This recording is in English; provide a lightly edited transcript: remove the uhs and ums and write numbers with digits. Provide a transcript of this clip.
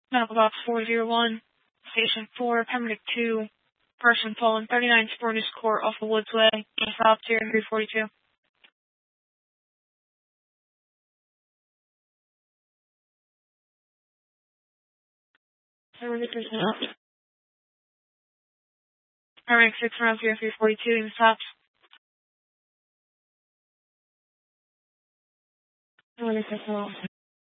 Medical Box 401, Station 4, Pemberton 2, person fallen 39 Sportus Court off of Woodsway, South Tier 342. 70% up. Paramedic 6 around 342 in the stops. 70% off.